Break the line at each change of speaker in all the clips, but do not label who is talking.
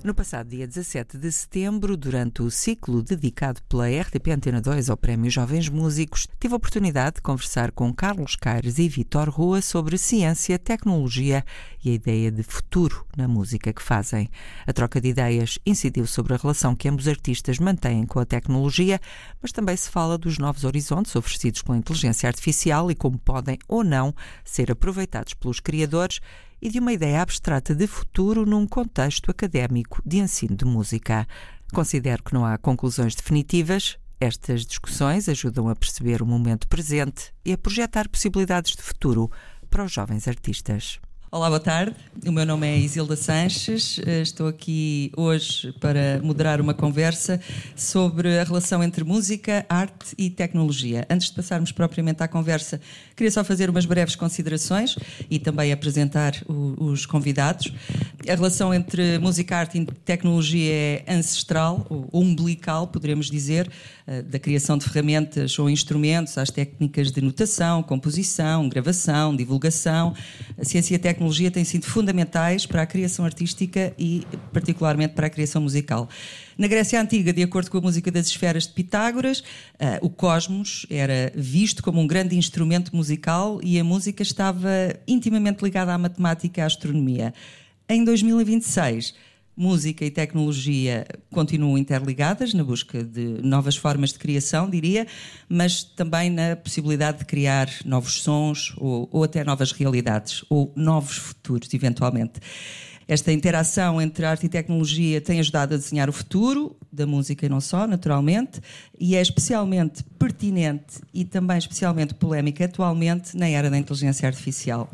No passado dia 17 de setembro, durante o ciclo dedicado pela RTP Antena 2 ao Prémio Jovens Músicos, tive a oportunidade de conversar com Carlos Caires e Vítor Rua sobre ciência, tecnologia e a ideia de futuro na música que fazem. A troca de ideias incidiu sobre a relação que ambos artistas mantêm com a tecnologia, mas também se fala dos novos horizontes oferecidos pela inteligência artificial e como podem ou não ser aproveitados pelos criadores, e de uma ideia abstrata de futuro num contexto académico de ensino de música. Considero que não há conclusões definitivas. Estas discussões ajudam a perceber o momento presente e a projetar possibilidades de futuro para os jovens artistas. Olá, boa tarde. O meu nome é Isilda Sanches. Estou aqui hoje para moderar uma conversa sobre a relação entre música, arte e tecnologia. Antes de passarmos propriamente à conversa, queria só fazer umas breves considerações e também apresentar os convidados. A relação entre música, arte e tecnologia é ancestral, ou umbilical, poderemos dizer, da criação de ferramentas ou instrumentos às técnicas de notação, composição, gravação, divulgação. A ciência e a tecnologia têm sido fundamentais para a criação artística e particularmente para a criação musical. Na Grécia Antiga, de acordo com a música das esferas de Pitágoras, o cosmos era visto como um grande instrumento musical e a música estava intimamente ligada à matemática e à astronomia. Em 2026, música e tecnologia continuam interligadas na busca de novas formas de criação, diria, mas também na possibilidade de criar novos sons ou até novas realidades, ou novos futuros, eventualmente. Esta interação entre arte e tecnologia tem ajudado a desenhar o futuro da música e não só, naturalmente, e é especialmente pertinente e também especialmente polémica atualmente na era da inteligência artificial.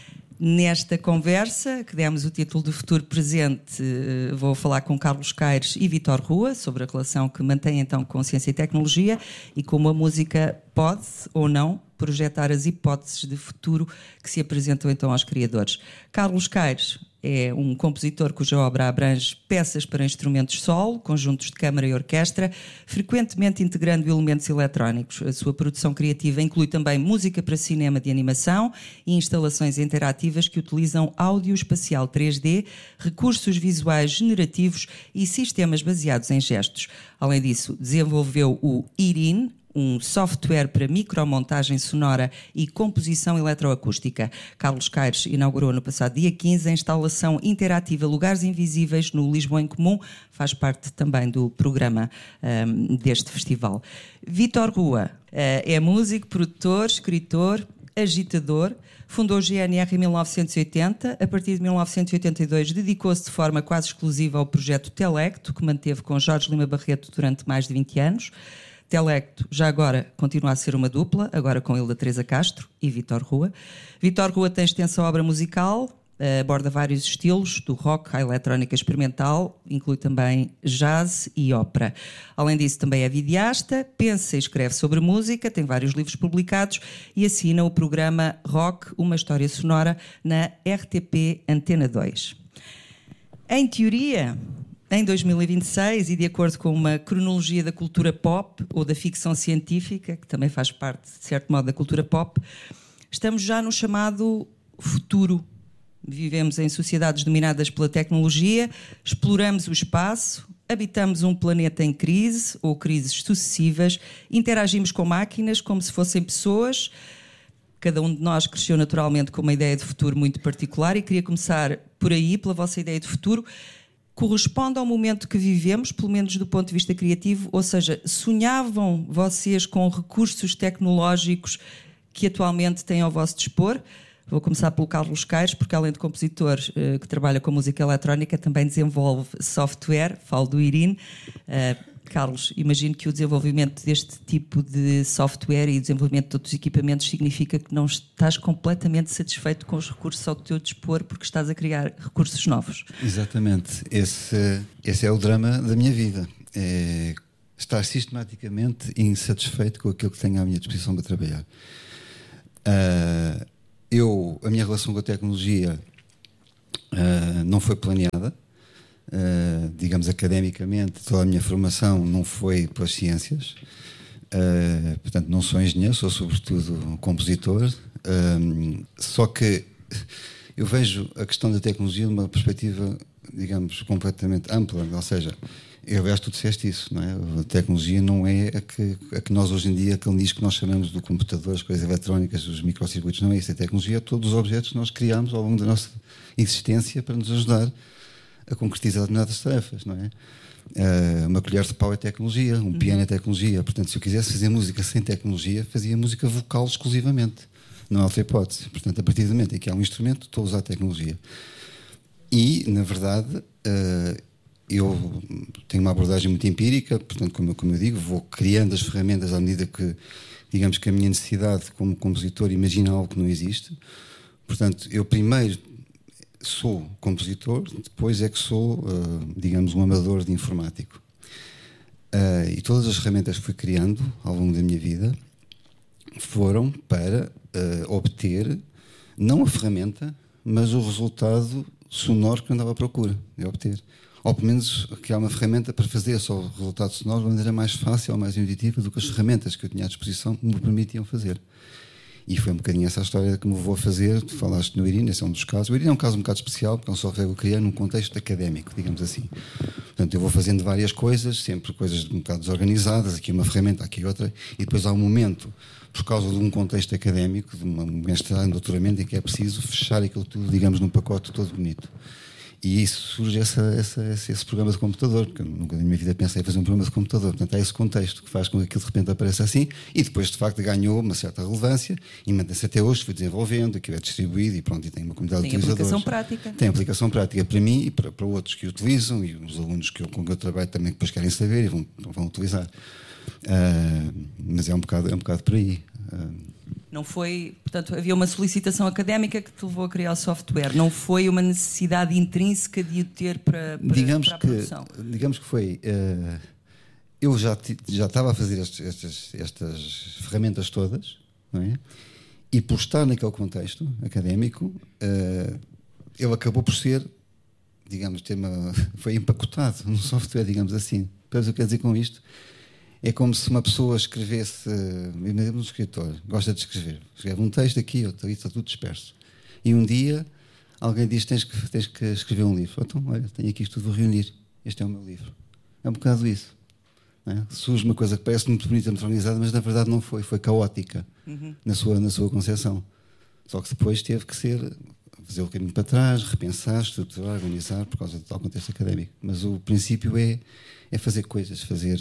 Nesta conversa, que demos o título de Futuro Presente, vou falar com Carlos Caires e Vítor Rua sobre a relação que mantém então com ciência e tecnologia e como a música pode ou não projetar as hipóteses de futuro que se apresentam então aos criadores. Carlos Caires é um compositor cuja obra abrange peças para instrumentos solo, conjuntos de câmara e orquestra, frequentemente integrando elementos eletrónicos. A sua produção criativa inclui também música para cinema de animação e instalações interativas que utilizam áudio espacial 3D, recursos visuais generativos e sistemas baseados em gestos. Além disso, desenvolveu o IRIN, um software para micromontagem sonora e composição eletroacústica. Carlos Caires inaugurou no passado dia 15 a instalação interativa Lugares Invisíveis no Lisboa em Comum, faz parte também do programa deste festival. Vítor Rua é músico, produtor, escritor, agitador. Fundou o GNR em 1980. A partir de 1982 dedicou-se de forma quase exclusiva ao projeto Telecto, que manteve com Jorge Lima Barreto durante mais de 20 anos. Telecto já agora continua a ser uma dupla, agora com Hilda Teresa Castro e Vítor Rua. Vítor Rua tem extensa obra musical, aborda vários estilos, do rock à eletrónica experimental, inclui também jazz e ópera. Além disso, também é videasta, pensa e escreve sobre música, tem vários livros publicados e assina o programa Rock, uma história sonora, na RTP Antena 2. Em teoria, em 2026, e de acordo com uma cronologia da cultura pop ou da ficção científica, que também faz parte, de certo modo, da cultura pop, estamos já no chamado futuro. Vivemos em sociedades dominadas pela tecnologia, exploramos o espaço, habitamos um planeta em crise ou crises sucessivas, interagimos com máquinas como se fossem pessoas. Cada um de nós cresceu naturalmente com uma ideia de futuro muito particular e queria começar por aí, pela vossa ideia de futuro. Corresponde ao momento que vivemos, pelo menos do ponto de vista criativo, ou seja, sonhavam vocês com recursos tecnológicos que atualmente têm ao vosso dispor? Vou começar pelo Carlos Caires, porque além de compositor que trabalha com música eletrónica, também desenvolve software, falo do IRIN. Carlos, imagino que o desenvolvimento deste tipo de software e o desenvolvimento de outros equipamentos significa que não estás completamente satisfeito com os recursos ao teu dispor porque estás a criar recursos novos.
Exatamente. Esse é o drama da minha vida. É estar sistematicamente insatisfeito com aquilo que tenho à minha disposição para trabalhar. A minha relação com a tecnologia não foi planeada. Digamos, academicamente, toda a minha formação não foi pelas ciências, portanto não sou engenheiro, sou sobretudo compositor, só que eu vejo a questão da tecnologia de uma perspectiva, digamos, completamente ampla, ou seja, aliás, tu disseste isso, não é? A tecnologia não é a que nós hoje em dia, aquele nicho que nós chamamos do computador, as coisas eletrónicas, os microcircuitos, não é isso. A tecnologia é todos os objetos que nós criamos ao longo da nossa existência para nos ajudar a concretizar determinadas tarefas, não é? Uma colher de pau é tecnologia, um piano é tecnologia. Portanto, se eu quisesse fazer música sem tecnologia, fazia música vocal exclusivamente. Não há outra hipótese. Portanto, a partir do momento em que há um instrumento, estou a usar a tecnologia. E, na verdade, eu tenho uma abordagem muito empírica, portanto, como eu digo, vou criando as ferramentas à medida que, digamos, que a minha necessidade como compositor imagina algo que não existe. Portanto, eu primeiro sou compositor, depois é que sou, digamos, um amador de informático. E todas as ferramentas que fui criando ao longo da minha vida foram para obter, não a ferramenta, mas o resultado sonoro que eu andava à procura de obter. Ou pelo menos criar uma ferramenta para fazer só o resultado sonoro de uma maneira mais fácil ou mais intuitiva do que as ferramentas que eu tinha à disposição me permitiam fazer. E foi um bocadinho essa a história que me levou a fazer. Tu falaste no Irina, esse é um dos casos. O Irina é um caso um bocado especial, porque é um software que eu criei num contexto académico, digamos assim. Portanto, eu vou fazendo várias coisas, sempre coisas um bocado desorganizadas, aqui uma ferramenta, aqui outra, e depois há um momento, por causa de um contexto académico, de um mestrado, um doutoramento, em que é preciso fechar aquilo tudo, digamos, num pacote todo bonito. E isso surge esse programa de computador, porque eu nunca na minha vida pensei em fazer um programa de computador. Portanto, há esse contexto que faz com que aquilo de repente apareça assim, e depois, de facto, ganhou uma certa relevância e mantém-se até hoje, foi desenvolvendo, aquilo é distribuído e pronto, e tem uma comunidade de utilizadores.
Tem aplicação prática.
Tem aplicação prática para mim e para outros que utilizam, e os alunos com que eu trabalho também depois querem saber e vão utilizar. Mas é um bocado por aí.
Não foi, portanto, havia uma solicitação académica que te levou a criar o software. Não foi uma necessidade intrínseca de o ter para a produção.
Digamos que foi. Eu já estava a fazer estas ferramentas todas, não é? E por estar naquele contexto académico, ele acabou por ser, digamos, foi empacotado no software, digamos assim. Mas eu quero dizer com isto, é como se uma pessoa escrevesse, um escritor, gosta de escrever, escreve um texto aqui, outro, está tudo disperso. E um dia alguém diz: tens que escrever um livro. Então, olha, tenho aqui isto tudo, vou reunir. Este é o meu livro. É um bocado isso. Não é? Surge uma coisa que parece muito bonita, muito organizada, mas na verdade não foi caótica na sua concepção. Só que depois teve que fazer o caminho para trás, repensar, estruturar, organizar, por causa do tal contexto académico. Mas o princípio é fazer coisas, fazer.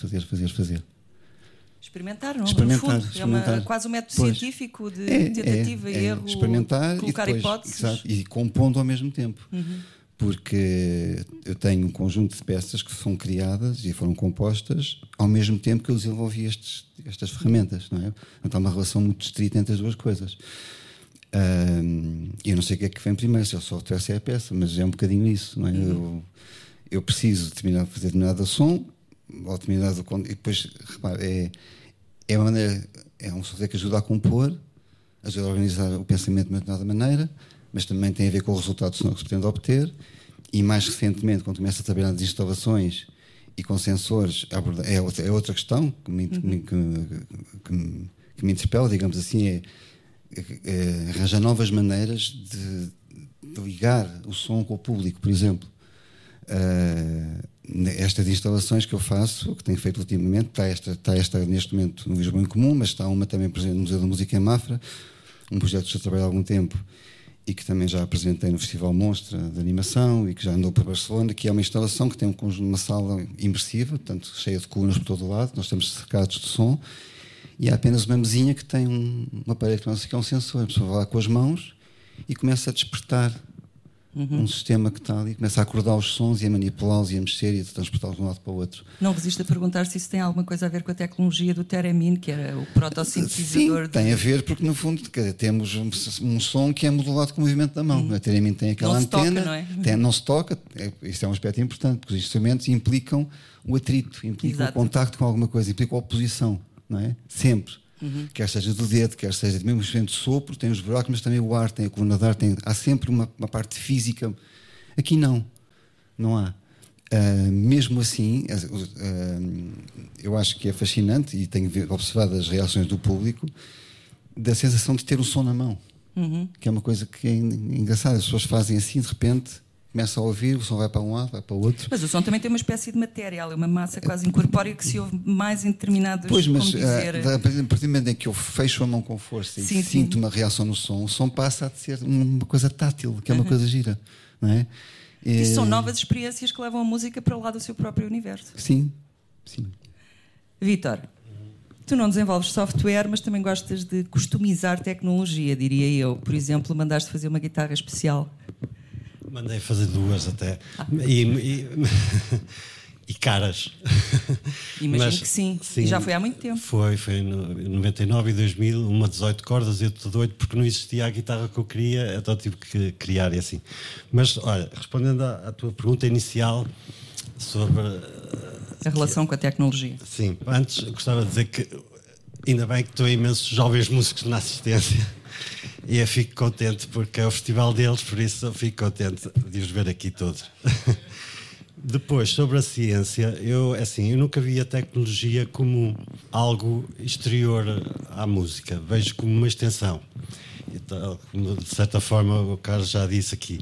Experimentar, não?
Experimentar.
É quase um método científico de tentativa e erro.
Experimentar
colocar
e depois,
hipóteses.
Exato, e compondo ao mesmo tempo. Porque eu tenho um conjunto de peças que são criadas e foram compostas ao mesmo tempo que eu desenvolvi estas ferramentas, não é? Então há uma relação muito estrita entre as duas coisas. Eu não sei o que é que vem primeiro, se é o software, se é a peça, mas é um bocadinho isso, não é? Eu preciso fazer determinado som, ou determinado. E depois, repare, é uma maneira, é um software que ajuda a compor, ajuda a organizar o pensamento de uma determinada maneira, mas também tem a ver com o resultado sonoro que se pretende obter. E mais recentemente, quando começo a trabalhar nas instalações e com sensores, é outra questão que me interpela, digamos assim, arranjar novas maneiras de ligar o som com o público, por exemplo. Estas instalações que eu faço, que tenho feito ultimamente, está esta neste momento no Lisboa em Comum, mas está uma também presente no Museu da Música em Mafra, um projeto que já trabalho há algum tempo e que também já apresentei no Festival Monstra de Animação e que já andou para Barcelona, que é uma instalação que tem uma sala imersiva, portanto cheia de colunas por todo o lado, nós estamos cercados de som e há apenas uma mesinha que tem um aparelho que é um sensor, a pessoa vai lá com as mãos e começa a despertar um sistema que está ali, começa a acordar os sons e a manipulá-los e a mexer e a transportá-los de um lado para o outro.
Não resisto a perguntar se isso tem alguma coisa a ver com a tecnologia do Theremin, que era o protossintetizador.
Sim, tem a ver porque no fundo temos um som que é modulado com o movimento da mão. A Theremin tem aquela antena, não se toca, isso é um aspecto importante, porque os instrumentos implicam o atrito, implicam o contacto com alguma coisa, implicam a oposição, não é? Sempre. Quer seja do dedo, quer seja mesmo o instrumento de sopro, tem os buracos, mas também o ar, tem a coluna de ar, há sempre uma parte física. Aqui não há. Mesmo assim, eu acho que é fascinante e tenho observado as reações do público da sensação de ter o som na mão. que é uma coisa que é engraçada. As pessoas fazem assim, de repente, começam a ouvir, o som vai para um lado, vai para o outro.
Mas o som também tem uma espécie de matéria, é uma massa quase incorpórea que se ouve mais em determinados...
Pois, mas
dizer...
a partir do momento em que eu fecho a mão com força e sinto uma reação no som, o som passa a ser uma coisa tátil, que é uma coisa gira, não é?
Isso são novas experiências que levam a música para lá do seu próprio universo.
Sim.
Vítor, tu não desenvolves software, mas também gostas de customizar tecnologia, diria eu. Por exemplo, mandaste fazer uma guitarra especial.
Mandei fazer 2 até. E caras.
Imagino que sim. E já foi há muito tempo.
Foi em 99 e 2000, uma 18 cordas, eu estou doido porque não existia a guitarra que eu queria, então tive que criar e assim. Mas, olha, respondendo à tua pergunta inicial sobre...
a relação com a tecnologia.
Sim, antes gostava de dizer que ainda bem que estou imensos jovens músicos na assistência e eu fico contente porque é o festival deles, por isso eu fico contente de os ver aqui todos. Depois, sobre a ciência, eu nunca vi a tecnologia como algo exterior à música, vejo como uma extensão. Então, de certa forma, o Carlos já disse aqui.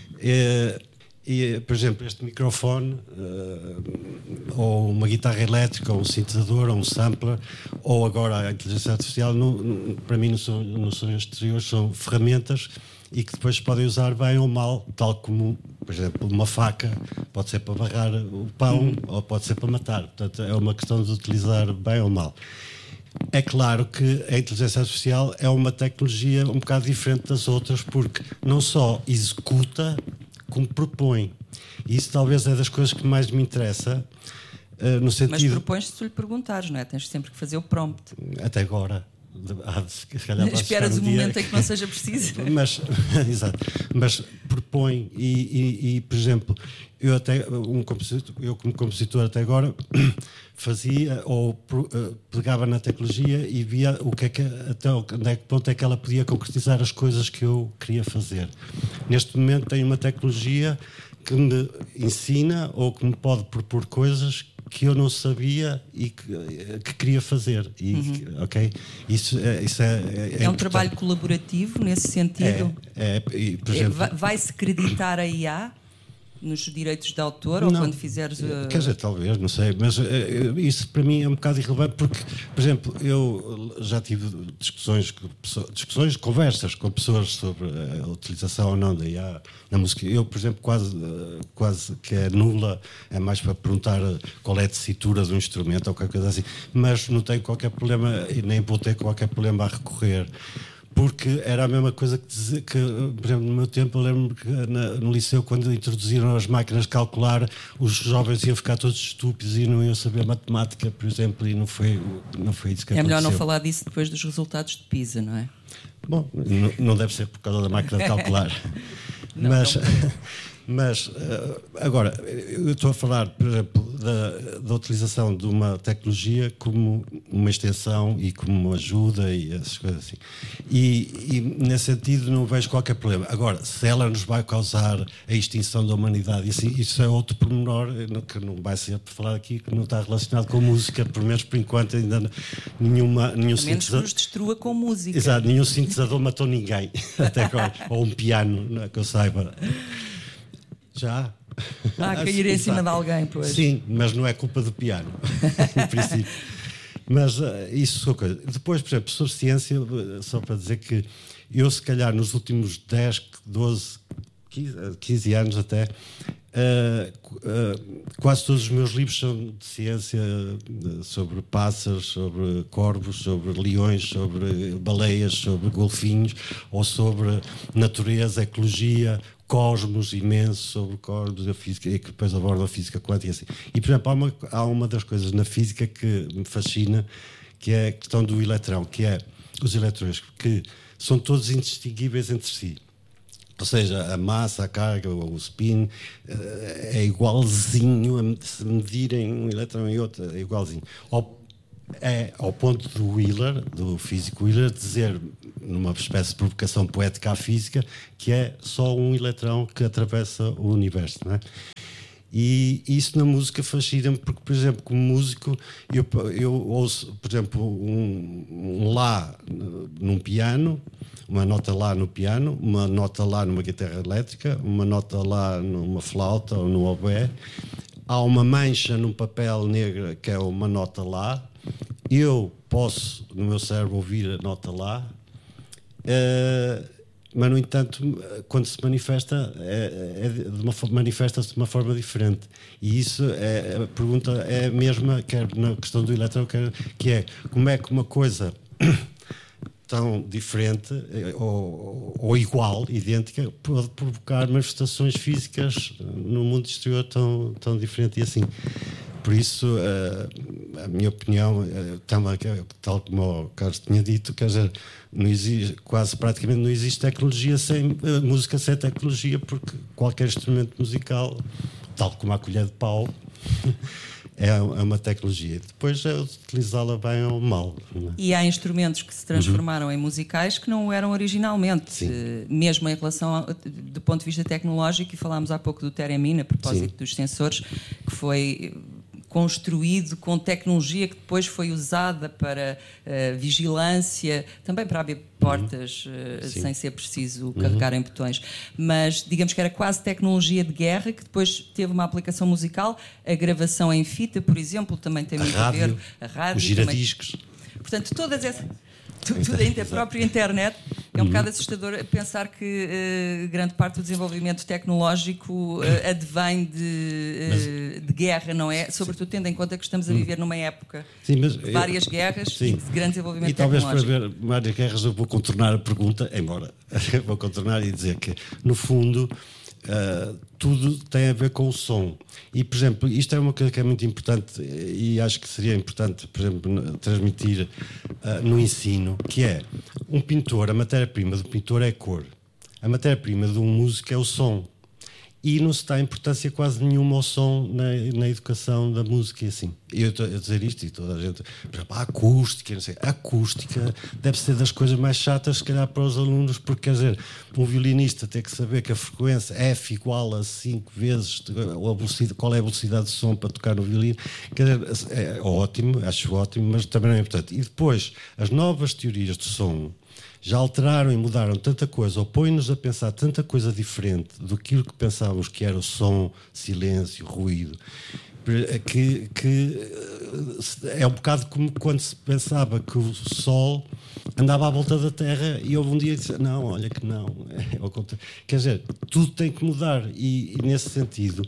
E, por exemplo, este microfone, ou uma guitarra elétrica, ou um sintetizador, ou um sampler, ou agora a inteligência artificial, para mim não são exteriores, são ferramentas e que depois podem usar bem ou mal, tal como, por exemplo, uma faca pode ser para barrar o pão ou pode ser para matar. Portanto, é uma questão de utilizar bem ou mal. É claro que a inteligência artificial é uma tecnologia um bocado diferente das outras, porque não só executa, como propõe. E isso talvez é das coisas que mais me interessa, no sentido...
Mas propões se tu lhe perguntares, não é? Tens sempre que fazer o prompt.
Até agora.
Esperas o momento em que não seja preciso.
Exato. Mas propõe e, por exemplo, eu como compositor até agora fazia ou pegava na tecnologia e via até que ponto é que ela podia concretizar as coisas que eu queria fazer. Neste momento tenho uma tecnologia que me ensina ou que me pode propor coisas que eu não sabia e que queria fazer. Ok? Isso é
um trabalho colaborativo nesse sentido?
Por exemplo,
vai-se acreditar a IA nos direitos de autor ou quando fizeres...
Quer dizer, talvez, não sei, mas isso para mim é um bocado irrelevante porque, por exemplo, eu já tive conversas com pessoas sobre a utilização ou não da IA na música. Eu, por exemplo, quase que é nula, é mais para perguntar qual é a tessitura do instrumento ou qualquer coisa assim, mas não tenho qualquer problema e nem vou ter qualquer problema a recorrer. Porque era a mesma coisa que, por exemplo, no meu tempo, eu lembro que no liceu, quando introduziram as máquinas de calcular, os jovens iam ficar todos estúpidos e não iam saber matemática, por exemplo, e não foi isso que aconteceu.
É melhor não falar disso depois dos resultados de PISA, não é?
Bom, não deve ser por causa da máquina de calcular. Mas agora, eu estou a falar, por exemplo, da utilização de uma tecnologia como uma extensão e como uma ajuda e essas coisas assim. E nesse sentido não vejo qualquer problema. Agora, se ela nos vai causar a extinção da humanidade, isso é outro pormenor que não vai ser por falar aqui, que não está relacionado com música, pelo menos por enquanto ainda nenhum
menos que nos destrua com música.
Exato, nenhum sintetizador matou ninguém até agora, ou um piano, não é, que eu saiba. Já.
Cair em cima de alguém, pois.
Sim, mas não é culpa do piano, em princípio. Mas isso são coisas. Depois, por exemplo, sobre ciência, só para dizer que eu, se calhar, nos últimos 10, 12, 15 anos até, quase todos os meus livros são de ciência, sobre pássaros, sobre corvos, sobre leões, sobre baleias, sobre golfinhos, ou sobre natureza, ecologia, cosmos imenso, sobre cosmos, a física, e que depois aborda a física quântica. Assim. E, por exemplo, há uma das coisas na física que me fascina, que é a questão do eletrão, que é os eletrões, que são todos indistinguíveis entre si. Ou seja, a massa, a carga, o spin é igualzinho, se medirem um eletrão e outro, é igualzinho. Ao ponto do Wheeler, do físico Wheeler, dizer, numa espécie de provocação poética à física, que é só um eletrão que atravessa o universo, não é? E isso na música fascina-me, porque, por exemplo, como músico, eu ouço, por exemplo, um Lá num piano, uma nota Lá no piano, uma nota Lá numa guitarra elétrica, uma nota Lá numa flauta ou no oboé. Há uma mancha num papel negro que é uma nota Lá. Eu posso, no meu cérebro, ouvir a nota Lá, mas, no entanto, quando se manifesta, manifesta-se de uma forma diferente. E isso, a pergunta é a mesma, quer na questão do elétron, que é como é que uma coisa tão diferente ou igual, idêntica, pode provocar manifestações físicas no mundo exterior tão diferente e assim. Por isso, a minha opinião, tal como o Carlos tinha dito, quer dizer, não existe, quase praticamente não existe tecnologia música sem tecnologia, porque qualquer instrumento musical, tal como a colher de pau, é uma tecnologia. Depois é utilizá-la bem ou mal. Não é?
E há instrumentos que se transformaram em musicais que não o eram originalmente, mesmo em relação do ponto de vista tecnológico, e falámos há pouco do Theremin, a propósito dos sensores, que foi construído com tecnologia que depois foi usada para vigilância, também para abrir portas sem ser preciso carregar em botões. Mas digamos que era quase tecnologia de guerra que depois teve uma aplicação musical. A gravação em fita, por exemplo, também tem muito a ver. A rádio,
os giradiscos.
Também. Portanto, todas essas... Tudo ainda, a própria internet. É um bocado assustador pensar que grande parte do desenvolvimento tecnológico advém de guerra, não é? Sobretudo tendo em conta que estamos a viver numa época de várias guerras e de grande desenvolvimento tecnológico.
E talvez para ver várias guerras eu vou contornar a pergunta, embora vou contornar e dizer que, no fundo, tudo tem a ver com o som. E, por exemplo, isto é uma coisa que é muito importante e acho que seria importante, por exemplo, transmitir no ensino, que é um pintor, a matéria-prima do pintor é a cor. A matéria-prima de um músico é o som. E não se dá importância quase nenhuma ao som na educação da música e assim. Eu estou a dizer isto e toda a gente... Por exemplo, a acústica, não sei. A acústica deve ser das coisas mais chatas, se calhar, para os alunos, porque, quer dizer, um violinista tem que saber que a frequência F igual a 5 vezes qual é a velocidade de som para tocar no violino. Quer dizer, é ótimo, acho ótimo, mas também não é importante. E depois, as novas teorias de som já alteraram e mudaram tanta coisa, ou põem-nos a pensar tanta coisa diferente do que pensávamos que era o som, silêncio, ruído, que é um bocado como quando se pensava que o Sol andava à volta da Terra e houve um dia que disse, não, olha que não. Quer dizer, tudo tem que mudar e nesse sentido,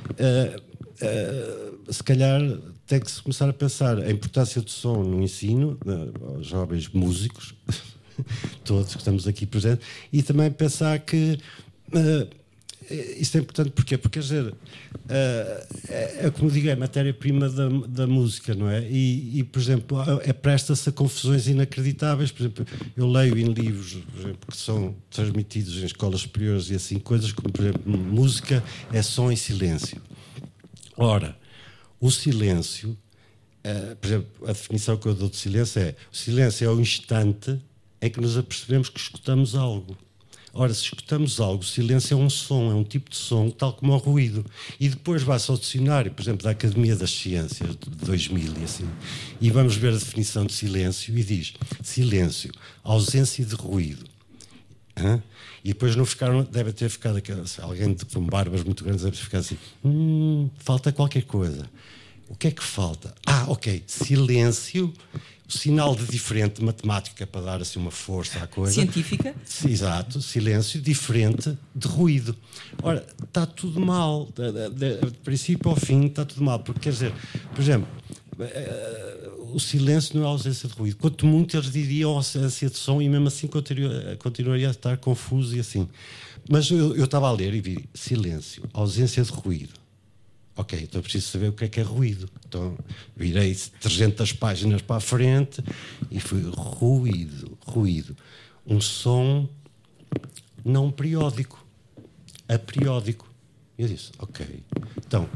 se calhar tem que se começar a pensar a importância do som no ensino, aos jovens músicos, todos que estamos aqui presentes, e também pensar que isso é importante porque quer dizer, como digo, é matéria-prima da música, não é? E por exemplo, presta-se a confusões inacreditáveis. Por exemplo, eu leio em livros, por exemplo, que são transmitidos em escolas superiores e assim, coisas como, por exemplo, música é som e silêncio. Ora, o silêncio, por exemplo, a definição que eu dou de silêncio é: o silêncio é o instante em que nos apercebemos que escutamos algo. Ora, se escutamos algo, o silêncio é um som, é um tipo de som, tal como o ruído. E depois vai-se ao dicionário, por exemplo, da Academia das Ciências, de 2000 e assim, e vamos ver a definição de silêncio, e diz: silêncio, ausência de ruído. E depois não ficaram, deve ter ficado alguém com barbas muito grandes deve ficar assim, falta qualquer coisa. O que é que falta? Ok, silêncio, o sinal de diferente matemático, que é para dar assim uma força à coisa.
Científica?
Exato, silêncio diferente de ruído. Ora, está tudo mal, de princípio ao fim está tudo mal, porque quer dizer, por exemplo, o silêncio não é a ausência de ruído. Quanto muito eles diriam ausência de som e mesmo assim continuaria a estar confuso e assim. Mas eu estava a ler e vi silêncio, ausência de ruído. Ok, então preciso saber o que é ruído. Então virei 300 páginas para a frente e fui ruído. Um som não periódico, aperiódico. Eu disse, ok, então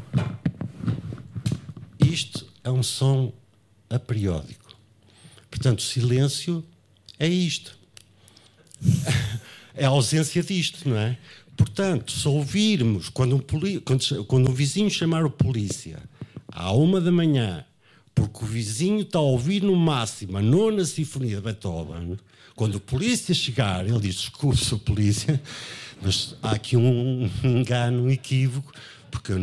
isto é um som aperiódico. Portanto, silêncio é isto. É a ausência disto, não é? Portanto, se ouvirmos quando um vizinho chamar o polícia à 1 da manhã, porque o vizinho está a ouvir no máximo a 9ª Sinfonia de Beethoven, quando o polícia chegar, ele diz: desculpe, sou polícia, mas há aqui um engano, um equívoco, porque eu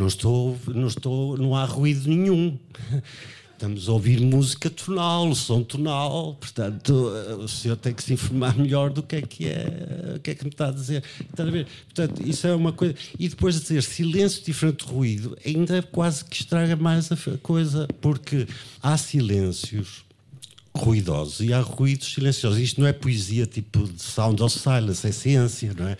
não há ruído nenhum. Estamos a ouvir música tonal, som tonal, portanto, o senhor tem que se informar melhor do que é, o que é que me está a dizer. Está a ver? Portanto, isso é uma coisa. E depois dizer silêncio diferente de ruído, ainda quase que estraga mais a coisa, porque há silêncios ruidosos e há ruídos silenciosos. Isto não é poesia tipo de Sound of Silence, é ciência, não é?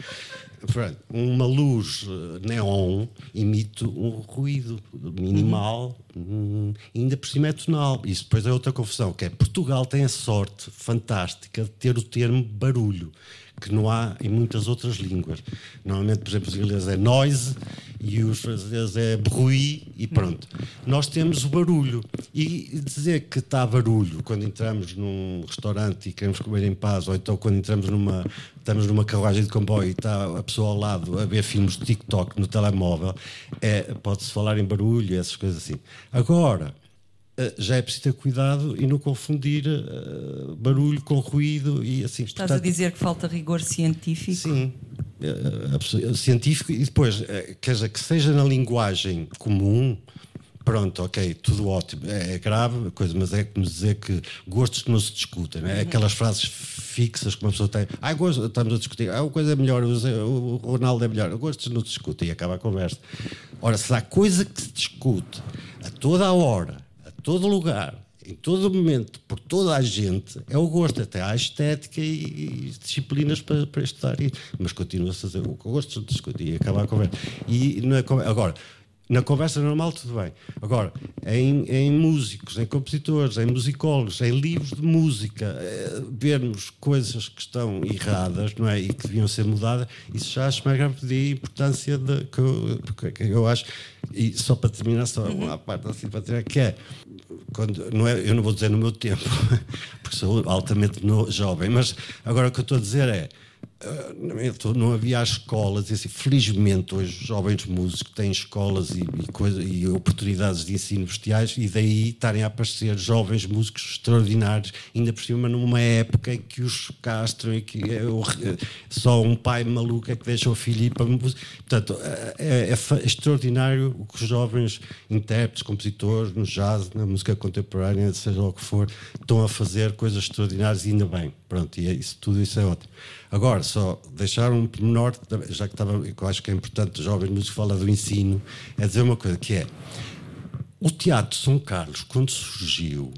Uma luz neon emite um ruído minimal, ainda por cima é tonal. Isso depois é outra confusão, que é Portugal tem a sorte fantástica de ter o termo barulho, que não há em muitas outras línguas. Normalmente, por exemplo, os ingleses é noise e os franceses é bruit e pronto. Nós temos o barulho. E dizer que está barulho quando entramos num restaurante e queremos comer em paz, ou então quando estamos numa carruagem de comboio e está a pessoa ao lado a ver filmes de TikTok no telemóvel, pode-se falar em barulho e essas coisas assim. Agora, já é preciso ter cuidado e não confundir barulho com ruído e assim.
Estás a dizer que falta rigor científico?
Sim, científico, e depois, que seja na linguagem comum, pronto, ok, tudo ótimo, é grave, coisa, mas é como dizer que gostos não se discutem, não é? Aquelas frases fixas que uma pessoa tem, estamos a discutir, a coisa é melhor, o Ronaldo é melhor, gostos não se discutem e acaba a conversa. Ora, se há coisa que se discute a toda a hora, a todo lugar, em todo momento, por toda a gente, é o gosto, até há estética e disciplinas para estudar, mas continua-se a fazer o gosto, discutir e acabar a conversa. E não é, agora, na conversa normal tudo bem. Agora, em músicos, em compositores, em musicólogos, em livros de música, vermos coisas que estão erradas, não é, e que deviam ser mudadas, isso já acho mais grave de importância que eu acho. E só para terminar, só uma parte assim para terminar, que é, eu não vou dizer no meu tempo, porque sou altamente jovem, mas agora o que eu estou a dizer é, não havia as escolas, e assim, felizmente hoje os jovens músicos têm escolas e oportunidades de ensino bestiais, e daí estarem a aparecer jovens músicos extraordinários, ainda por cima numa época em que os castram e que só um pai maluco é que deixa o filho ir para a música. Portanto, é extraordinário o que os jovens intérpretes, compositores, no jazz, na música contemporânea, seja o que for, estão a fazer coisas extraordinárias, e ainda bem. Pronto, e tudo isso é ótimo. Agora, só deixar um pormenor, já que eu acho que é importante, o jovem músico fala do ensino, é dizer uma coisa, que é, o Teatro de São Carlos, quando surgiu,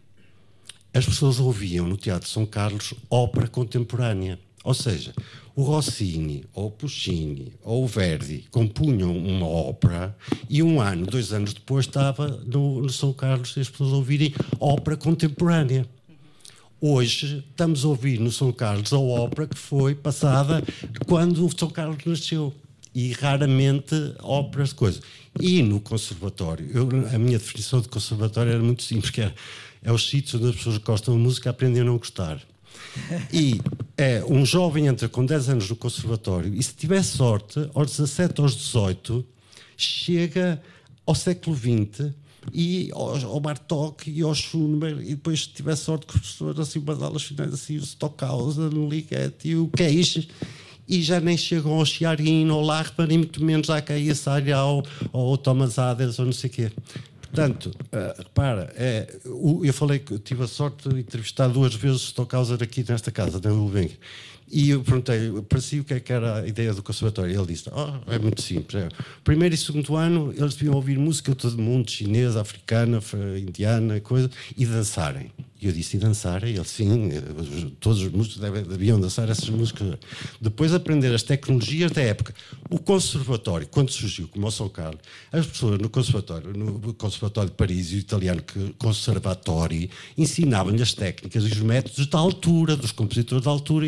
as pessoas ouviam no Teatro de São Carlos ópera contemporânea. Ou seja, o Rossini, ou o Puccini, ou o Verdi compunham uma ópera e 2 anos depois estava no São Carlos e as pessoas ouvirem ópera contemporânea. Hoje estamos a ouvir no São Carlos a ópera que foi passada quando o São Carlos nasceu, e raramente óperas de coisa. E no conservatório, a minha definição de conservatório era muito simples, que é os sítios onde as pessoas que gostam de música aprendem a não gostar. E um jovem entra com 10 anos no conservatório e, se tiver sorte, aos 17 ou aos 18, chega ao século XX e ao Bartók e ao Schoenberg, e depois, se tiver sorte, com o professor, assim, umas aulas finais, assim, o Stockhausen, o Ligeti e o Queixo, e já nem chegam ao Chiarino, ao Lachmann, e muito menos à Caia Sarial ou ao Thomas Adels ou não sei o quê. Portanto, repara, eu falei que tive a sorte de entrevistar 2 vezes o Stockhausen aqui nesta casa, na Gulbenkian. E eu perguntei, parecia o que era a ideia do conservatório. Ele disse, é muito simples. Primeiro e segundo ano, eles deviam ouvir música de todo mundo, chinesa, africana, indiana, coisa, e dançarem. E eu disse, e dançarem? Ele, sim, todos os músicos deviam dançar essas músicas. Depois aprender as tecnologias da época. O conservatório, quando surgiu, como o São Carlos, as pessoas no conservatório de Paris, e o italiano Conservatori, ensinavam-lhe as técnicas e os métodos da altura, dos compositores da altura, e assim.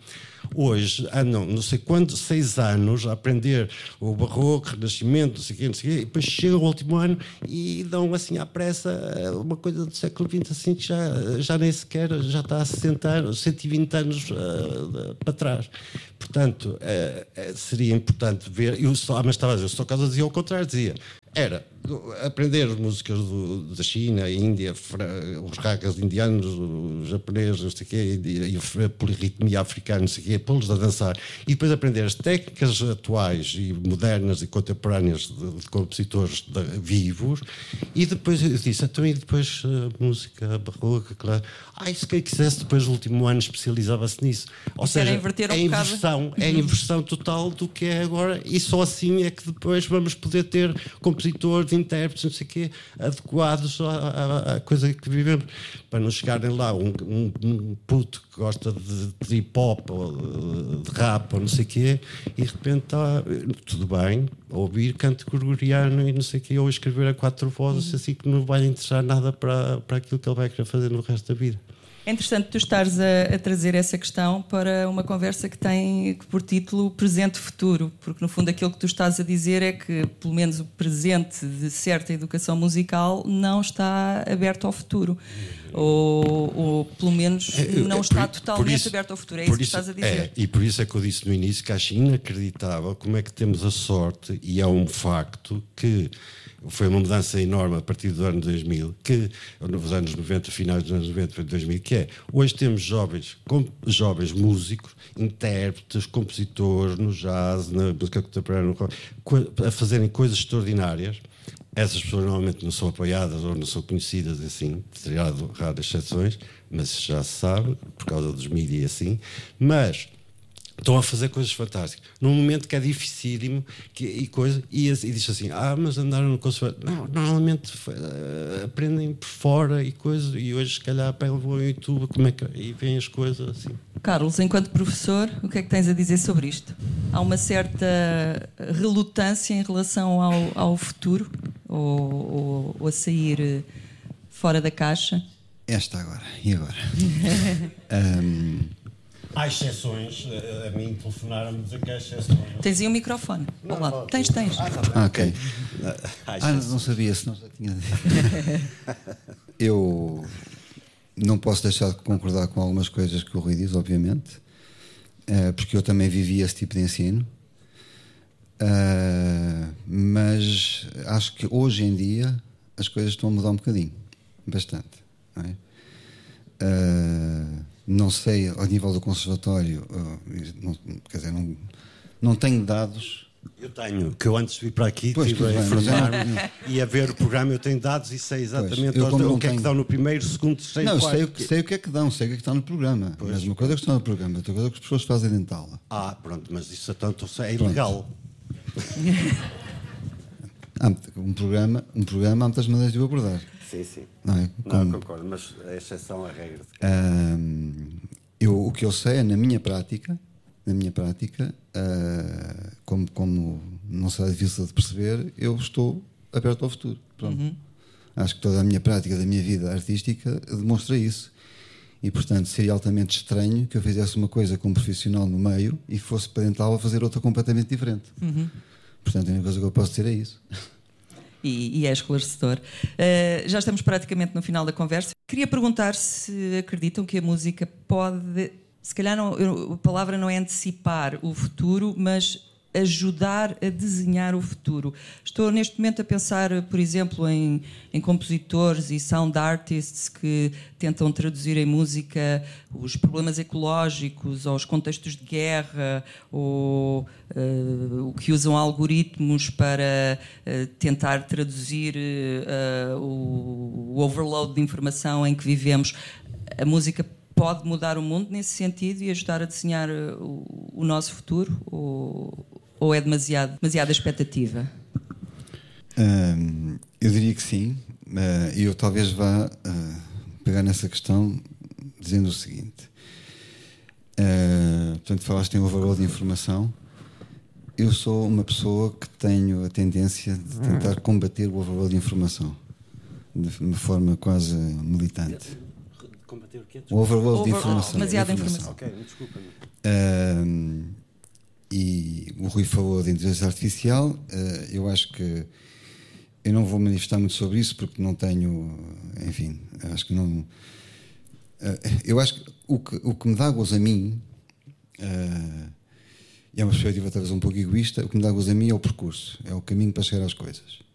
Hoje andam não sei quantos, 6 anos a aprender o barroco, renascimento, não sei o quê, e depois chegam ao último ano e dão assim à pressa uma coisa do século XX assim que já nem sequer já está há 60 anos, 120 anos para trás. Portanto, seria importante ver. Mas estava a dizer, o Stock Casa dizia ao contrário, dizia era aprender músicas da China, Índia, os ragas indianos, os japoneses, não sei o quê, e a polirritmia africana, não sei o quê, pô-los a dançar. E depois aprender as técnicas atuais e modernas e contemporâneas de compositores vivos. E depois eu disse, então, e depois música barroca, claro. E se quem quisesse, depois no último ano especializava-se nisso. Ou seja, é a inversão total do que é agora, e só assim é que depois vamos poder ter compositores, intérpretes, não sei o quê, adequados à coisa que vivemos, para não chegarem lá um puto que gosta de hip-hop ou de rap ou não sei o quê, e de repente está tudo bem, ouvir canto gregoriano e não sei o quê, ou escrever a 4 vozes, assim que não vai interessar nada para aquilo que ele vai querer fazer no resto da vida.
É interessante tu estares a trazer essa questão para uma conversa que tem por título Presente e Futuro, porque no fundo aquilo que tu estás a dizer é que pelo menos o presente de certa educação musical não está aberto ao futuro, ou pelo menos não está totalmente aberto ao futuro. É isso que estás a dizer.
E por isso é que eu disse no início que acho inacreditável como é que temos a sorte, e é um facto, que foi uma mudança enorme a partir do ano 2000, que nos anos 90, finais dos anos 90, 2000, que é, hoje temos jovens músicos, intérpretes, compositores no jazz, na música contemporânea, a fazerem coisas extraordinárias. Essas pessoas normalmente não são apoiadas ou não são conhecidas assim, tirado raras exceções, mas já se sabe, por causa dos mídias e assim, mas estão a fazer coisas fantásticas num momento que é dificílimo e diz assim, mas andaram no conservatório. Não, normalmente aprendem por fora e coisas, e hoje se calhar pegam o YouTube e veem as coisas assim.
Carlos, enquanto professor, o que é que tens a dizer sobre isto? Há uma certa relutância em relação ao futuro ou a sair fora da caixa?
Esta agora, e agora?
Há exceções, a mim telefonaram-me dizer que há exceções.
Tens aí um microfone ao lado. Tens.
Ok. Não sabia, senão já tinha. Eu não posso deixar de concordar com algumas coisas que o Rui diz, obviamente, porque eu também vivi esse tipo de ensino, mas acho que hoje em dia as coisas estão a mudar um bocadinho, bastante, não é? Não sei, ao nível do conservatório, não tenho dados.
Eu tenho, que eu antes de vir para aqui estive a informar-me e a ver o programa, eu tenho dados e sei exatamente o que é que dão no primeiro, segundo, terceiro, quarto.
Sei o que é que dão, sei o que é que está no programa. Pois. Mas uma coisa é que está no programa, outra coisa é que as pessoas fazem dentro da aula.
Pronto, mas isso é ilegal.
Um programa há muitas maneiras de o abordar.
Sim.
Não, é?
Não, concordo, mas a exceção à regra.
O que eu sei é, na minha prática, como não será difícil de perceber, eu estou aberto ao futuro. Pronto. Acho que toda a minha prática da minha vida artística demonstra isso. E, portanto, seria altamente estranho que eu fizesse uma coisa como profissional no meio e fosse para dentro da aula fazer outra completamente diferente. Portanto, a única coisa que eu posso dizer é isso.
E é esclarecedor. Já estamos praticamente no final da conversa. Queria perguntar se acreditam que a música pode, se calhar a palavra não é antecipar o futuro, mas ajudar a desenhar o futuro. Estou neste momento a pensar, por exemplo, em compositores e sound artists que tentam traduzir em música os problemas ecológicos ou os contextos de guerra, ou o que usam algoritmos para tentar traduzir o overload de informação em que vivemos. A música pode mudar o mundo nesse sentido e ajudar a desenhar o nosso futuro? Ou é demasiada expectativa?
Eu diria que sim. Eu talvez vá pegar nessa questão dizendo o seguinte. Portanto, falaste em overload de informação. Eu sou uma pessoa que tenho a tendência de tentar combater o overload de informação de uma forma quase militante.
Combater o quê?
O overload de informação.
Demasiada informação.
Ok, desculpa.
E o Rui falou de inteligência artificial. Eu acho que eu não vou manifestar muito sobre isso porque não tenho, enfim, acho que não. Eu acho que o que me dá gozo a mim, e é uma perspectiva talvez um pouco egoísta, o que me dá gozo a mim é o percurso, é o caminho para chegar às coisas.